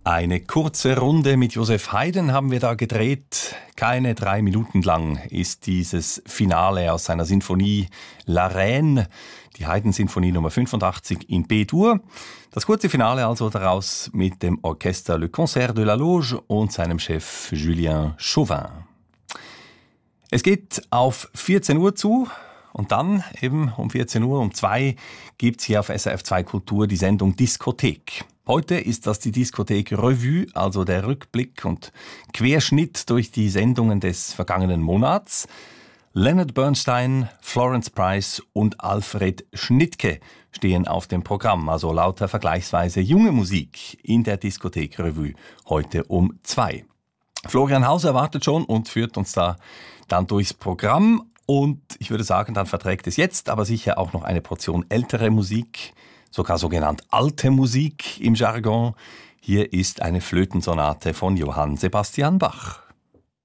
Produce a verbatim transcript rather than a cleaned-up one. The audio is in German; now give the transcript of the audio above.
Eine kurze Runde mit Joseph Haydn haben wir da gedreht. Keine drei Minuten lang ist dieses Finale aus seiner Sinfonie La Reine, die Haydn-Sinfonie Nummer fünfundachtzig in B-Dur. Das kurze Finale also daraus mit dem Orchester Le Concert de la Loge und seinem Chef Julien Chauvin. Es geht auf vierzehn Uhr zu. Und dann eben um vierzehn Uhr, um zwei gibt's hier auf S R F zwei Kultur die Sendung Diskothek. Heute ist das die Diskothek Revue, also der Rückblick und Querschnitt durch die Sendungen des vergangenen Monats. Leonard Bernstein, Florence Price und Alfred Schnittke stehen auf dem Programm, also lauter vergleichsweise junge Musik in der Diskothek Revue heute um zwei. Florian Hauser wartet schon und führt uns da dann durchs Programm. Und ich würde sagen, dann verträgt es jetzt aber sicher auch noch eine Portion ältere Musik, sogar sogenannt alte Musik im Jargon. Hier ist eine Flötensonate von Johann Sebastian Bach.